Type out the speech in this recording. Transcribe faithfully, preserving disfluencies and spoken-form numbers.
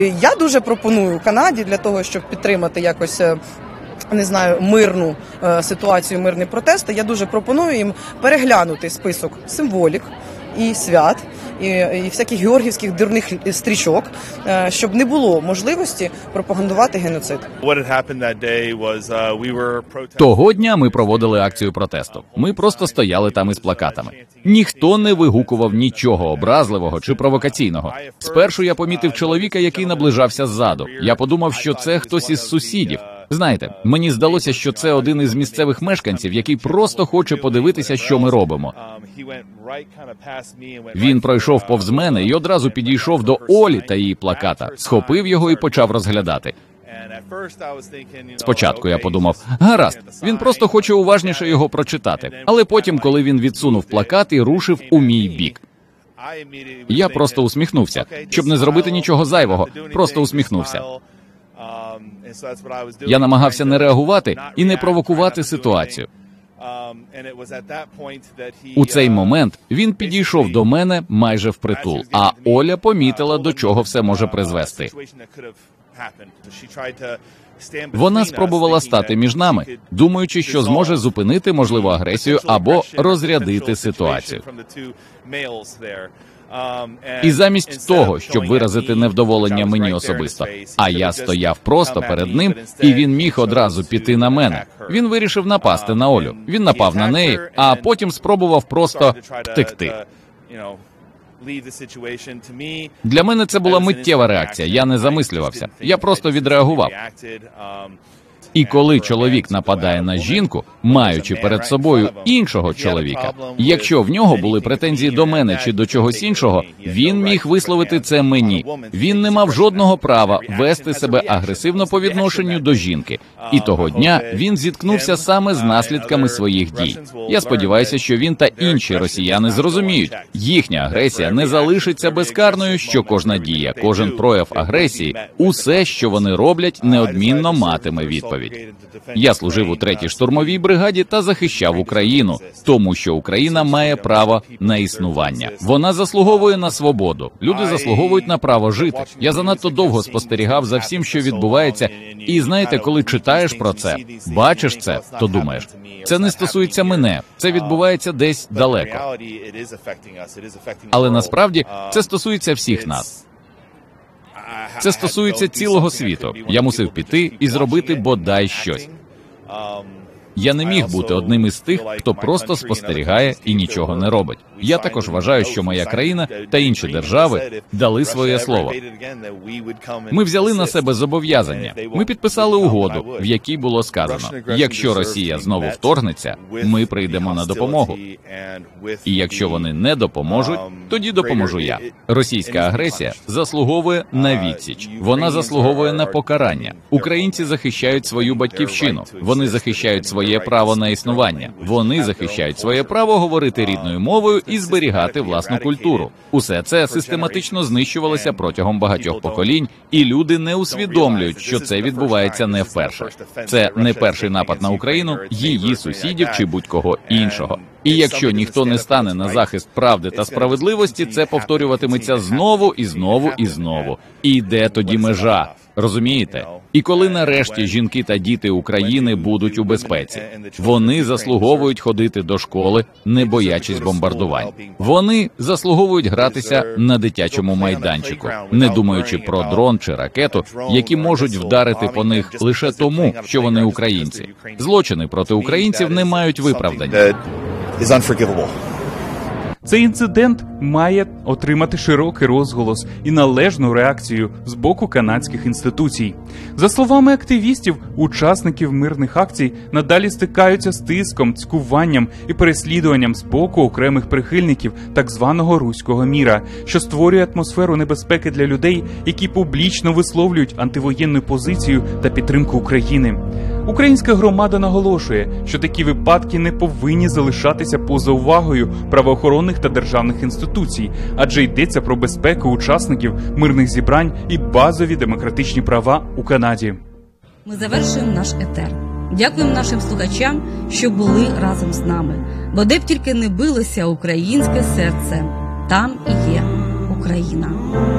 Я дуже пропоную Канаді для того, щоб підтримати якось, не знаю, мирну е, ситуацію, мирні протести, я дуже пропоную їм переглянути список символік і свят, і, і всяких георгіївських дурних стрічок, е, щоб не було можливості пропагандувати геноцид. Того дня ми проводили акцію протесту. Ми просто стояли там із плакатами. Ніхто не вигукував нічого образливого чи провокаційного. Спершу я помітив чоловіка, який наближався ззаду. Я подумав, що це хтось із сусідів. Знаєте, мені здалося, що це один із місцевих мешканців, який просто хоче подивитися, що ми робимо. Він пройшов повз мене і одразу підійшов до Олі та її плаката, схопив його і почав розглядати. Спочатку я подумав, гаразд, він просто хоче уважніше його прочитати. Але потім, коли він відсунув плакат і рушив у мій бік. Я просто усміхнувся, щоб не зробити нічого зайвого, просто усміхнувся. Я намагався не реагувати і не провокувати ситуацію. У цей момент він підійшов до мене майже впритул, а Оля помітила, до чого все може призвести. Вона спробувала стати між нами, думаючи, що зможе зупинити можливу агресію або розрядити ситуацію. І замість того, щоб виразити невдоволення мені особисто, а я стояв просто перед ним, і він міг одразу піти на мене. Він вирішив напасти на Олю. Він напав на неї, а потім спробував просто втекти. Для мене це була миттєва реакція, я не замислювався, я просто відреагував. І коли чоловік нападає на жінку, маючи перед собою іншого чоловіка, якщо в нього були претензії до мене чи до чогось іншого, він міг висловити це мені. Він не мав жодного права вести себе агресивно по відношенню до жінки. І того дня він зіткнувся саме з наслідками своїх дій. Я сподіваюся, що він та інші росіяни зрозуміють, їхня агресія не залишиться безкарною, що кожна дія, кожен прояв агресії, усе, що вони роблять, неодмінно матиме відповідь. Я служив у третій штурмовій бригаді та захищав Україну, тому що Україна має право на існування. Вона заслуговує на свободу. Люди заслуговують на право жити. Я занадто довго спостерігав за всім, що відбувається, і знаєте, коли читаєш про це, бачиш це, то думаєш, це не стосується мене, це відбувається десь далеко. Але насправді це стосується всіх нас. Це стосується цілого світу. Я мусив піти і зробити бодай щось. Я не міг бути одним із тих, хто просто спостерігає і нічого не робить. Я також вважаю, що моя країна та інші держави дали своє слово. Ми взяли на себе зобов'язання. Ми підписали угоду, в якій було сказано, якщо Росія знову вторгнеться, ми прийдемо на допомогу. І якщо вони не допоможуть, тоді допоможу я. Російська агресія заслуговує на відсіч. Вона заслуговує на покарання. Українці захищають свою батьківщину. Вони захищають своє право на існування. Вони захищають своє право говорити рідною мовою і зберігати власну культуру. Усе це систематично знищувалося протягом багатьох поколінь, і люди не усвідомлюють, що це відбувається не вперше. Це не перший напад на Україну, її сусідів чи будь-кого іншого. І якщо ніхто не стане на захист правди та справедливості, це повторюватиметься знову і знову і знову. І де тоді межа? Розумієте? І коли нарешті жінки та діти України будуть у безпеці, вони заслуговують ходити до школи, не боячись бомбардувань. Вони заслуговують гратися на дитячому майданчику, не думаючи про дрон чи ракету, які можуть вдарити по них лише тому, що вони українці. Злочини проти українців не мають виправдання. Цей інцидент має отримати широкий розголос і належну реакцію з боку канадських інституцій. За словами активістів, учасників мирних акцій надалі стикаються з тиском, цькуванням і переслідуванням з боку окремих прихильників так званого руського міра, що створює атмосферу небезпеки для людей, які публічно висловлюють антивоєнну позицію та підтримку України. Українська громада наголошує, що такі випадки не повинні залишатися поза увагою правоохоронних та державних інституцій, адже йдеться про безпеку учасників мирних зібрань і базові демократичні права у Канаді. Ми завершуємо наш етер. Дякуємо нашим слухачам, що були разом з нами. Бо де б тільки не билося українське серце, там і є Україна.